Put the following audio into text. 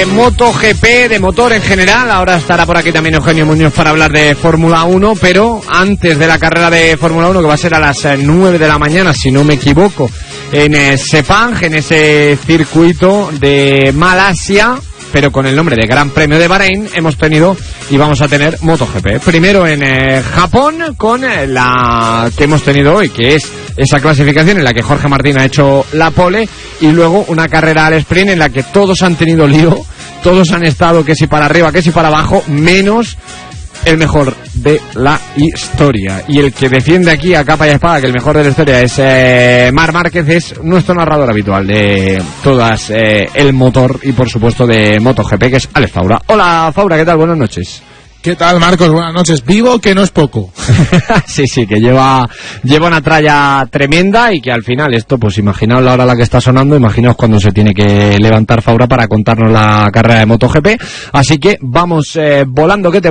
de MotoGP, de motor en general. Ahora estará por aquí también Eugenio Muñoz para hablar de Fórmula 1, pero antes de la carrera de Fórmula 1, que va a ser a las 9 de la mañana, si no me equivoco, en Sepang, en ese circuito de Malasia, pero con el nombre de Gran Premio de Bahrein, hemos tenido y vamos a tener MotoGP. Primero en Japón, con la que hemos tenido hoy, que es esa clasificación en la que Jorge Martín ha hecho la pole, y luego una carrera al sprint en la que todos han tenido lío, todos han estado que si para arriba, que si para abajo, menos el mejor de la historia. Y el que defiende aquí a capa y espada que el mejor de la historia es Marc Márquez, es nuestro narrador habitual de todas el motor y por supuesto de MotoGP, que es Alex Faura. Hola Faura, ¿qué tal? Buenas noches. ¿Qué tal, Marcos? Buenas noches. Vivo, que no es poco. Sí, que lleva una tralla tremenda y que al final esto, pues imaginaos la hora a la que está sonando, imaginaos cuando se tiene que levantar Faura para contarnos la carrera de MotoGP. Así que vamos volando, ¿qué te